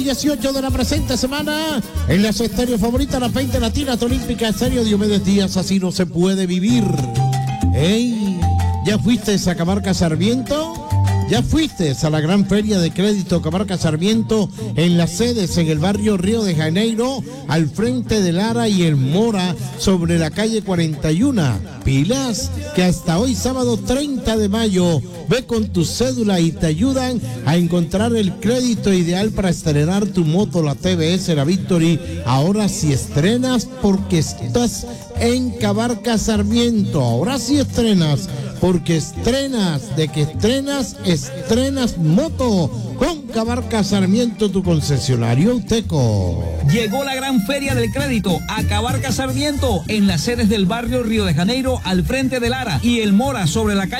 18 de la presente semana, en las estéreo favoritas, las 20 latinas olímpicas, estéreo Diomedes Díaz, así no se puede vivir. ¡Ey! ¿Ya fuiste a Camarca Sarmiento? ¿Ya fuiste a la gran feria de crédito Camarca Sarmiento en las sedes en el barrio Río de Janeiro, al frente de Lara y el Mora, sobre la calle 41? Pilas, que hasta hoy sábado 30 de mayo, ve con tu cédula y te ayudan a encontrar el crédito ideal para estrenar tu moto, la TBS, la Victory. Ahora sí estrenas porque estás en Camarca Sarmiento. Ahora sí estrenas porque estrenas. De que estrenas moto con Camarca Sarmiento, tu concesionario Uteco. Llegó la gran feria del crédito a Camarca Sarmiento en las sedes del barrio Río de Janeiro, al frente de Lara y el Mora, sobre la calle